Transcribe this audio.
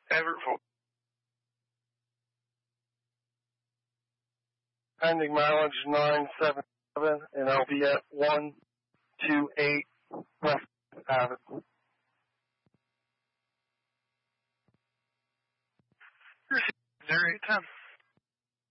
Everett Ford. Pending mileage 977, and I'll be at 128 West Avenue. 0810.